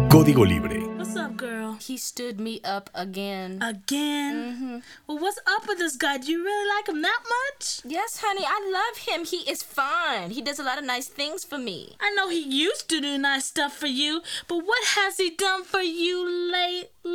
Código Libre. What's up, girl? He stood me up again. Again? Mm-hmm. Well, what's up with this guy? Do you really like him that much? Yes, honey, I love him. He is fine. He does a lot of nice things for me. I know he used to do nice stuff for you, but what has he done for you lately?